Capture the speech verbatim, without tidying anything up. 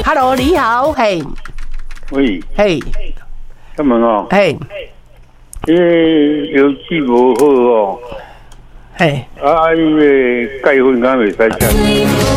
，Hello， 你好，嘿， 喂， 嘿， 他们哦， 嘿， 因为油气不好哦， 嘿， 啊，因为钙粉敢袂使吃。